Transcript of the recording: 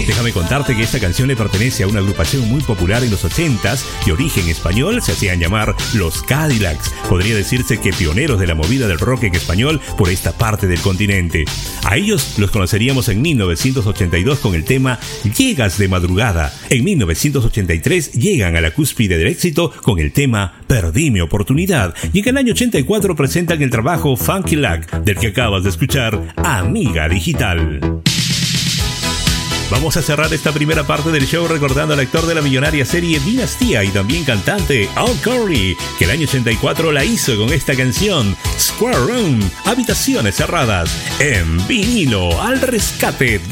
Déjame contarte que esta canción le pertenece a una agrupación muy popular en los 80s, de origen español, se hacían llamar Los Cadillacs. Podría decirse que pioneros de la movida del rock en español por esta parte del continente. A ellos los conoceríamos en 1982 con el tema Llegas de madrugada. En 1983 llegan a la cúspide del éxito con el tema Perdí mi oportunidad. Y en el año 84 presentan el trabajo Funky Luck, del que acabas de escuchar, Amiga Digital. Vamos a cerrar esta primera parte del show recordando al actor de la millonaria serie Dinastía y también cantante Al Curry, que el año 84 la hizo con esta canción Square Room, Habitaciones Cerradas, en vinilo al rescate